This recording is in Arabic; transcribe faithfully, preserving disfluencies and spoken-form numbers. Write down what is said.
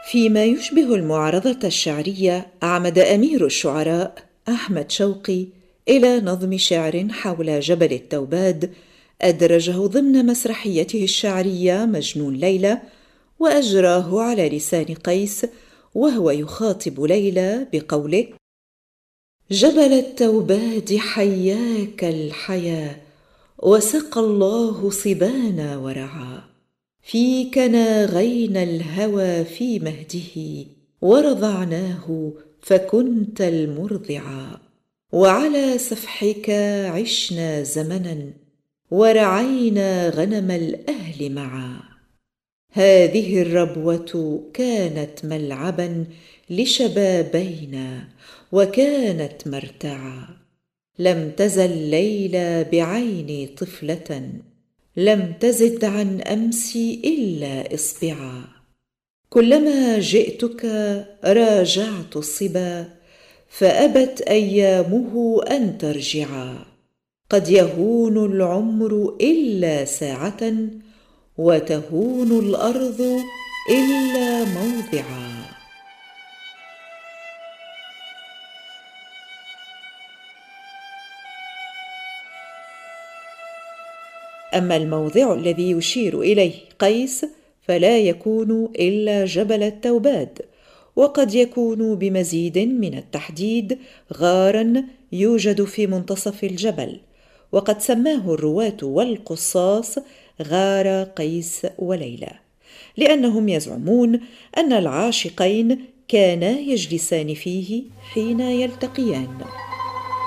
فيما يشبه المعارضة الشعرية، عمد أمير الشعراء أحمد شوقي إلى نظم شعر حول جبل التوباد أدرجه ضمن مسرحيته الشعرية مجنون ليلى، وأجراه على لسان قيس وهو يخاطب ليلى بقوله: جبل التوباد حياك الحيا، وسقى الله صبانا ورعا، فيك ناغينا الهوى في مهده، ورضعناه فكنت المرضعا، وعلى سفحك عشنا زمنا، ورعينا غنم الأهل معا. هذه الربوة كانت ملعبا لشبابينا، وكانت مرتعا، لم تزل ليلى بعيني طفلة، لم تزد عن أمسي إلا إصبعا، كلما جئتك راجعت الصبا، فأبت أيامه أن ترجعا، قد يهون العمر إلا ساعة، وتهون الأرض إلا موضعا. أما الموضع الذي يشير إليه قيس فلا يكون إلا جبل التوباد، وقد يكون بمزيد من التحديد غاراً يوجد في منتصف الجبل، وقد سماه الرواة والقصاص غار قيس وليلى، لأنهم يزعمون أن العاشقين كانا يجلسان فيه حين يلتقيان.